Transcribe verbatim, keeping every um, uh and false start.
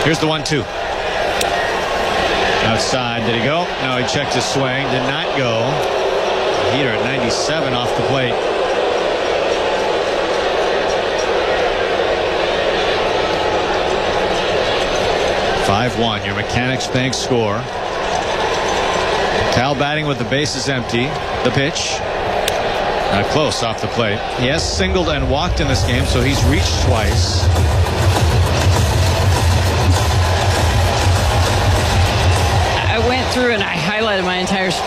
Here's the one two. Outside. Did he go? No, he checked his swing. Did not go. Heater at ninety-seven off the plate. five one, your Mechanics Bank score. Cal batting with the bases empty. The pitch. Not close off the plate. He has singled and walked in this game, so he's reached twice. I went through and I highlighted my entire